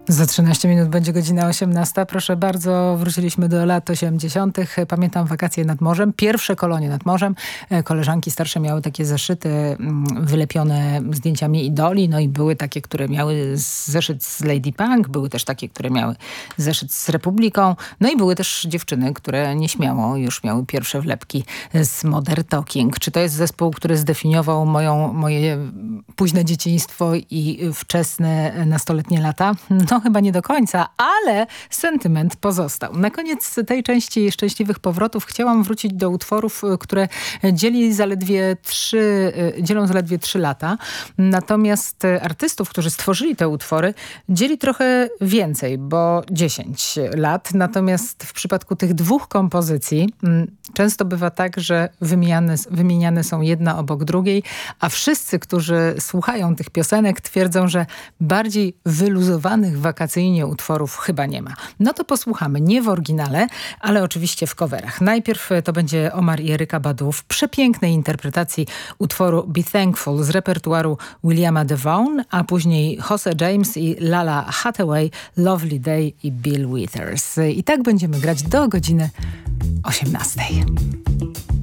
Za 13 minut będzie godzina 18. Proszę bardzo, wróciliśmy do lat 80. Pamiętam wakacje nad morzem, pierwsze kolonie nad morzem. Koleżanki starsze miały takie zeszyty wylepione zdjęciami idoli, no i były takie, które miały zeszyt z Lady Punk, były też takie, które miały zeszyt z Republiką, no i były też dziewczyny, które nieśmiało już miały pierwsze wlepki z Modern Talking. Czy to jest zespół, który zdefiniował moje późne dzieciństwo i wczesne nastoletnie lata? No chyba nie do końca, ale sentyment pozostał. Na koniec tej części Szczęśliwych Powrotów chciałam wrócić do utworów, które dzielą zaledwie 3 lata. Natomiast artystów, którzy stworzyli te utwory, dzieli trochę więcej, bo 10 lat. Natomiast w przypadku tych dwóch kompozycji często bywa tak, że wymieniane są jedna obok drugiej, a wszyscy, którzy słuchają tych piosenek, twierdzą, że bardziej wyluzowanych wakacyjnie utworów chyba nie ma. No to posłuchamy, nie w oryginale, ale oczywiście w coverach. Najpierw to będzie Omar i Erykah Badu w przepięknej interpretacji utworu Be Thankful z repertuaru Williama DeVaughn, a później Jose James i Lala Hathaway, Lovely Day i Bill Withers. I tak będziemy grać do godziny 18.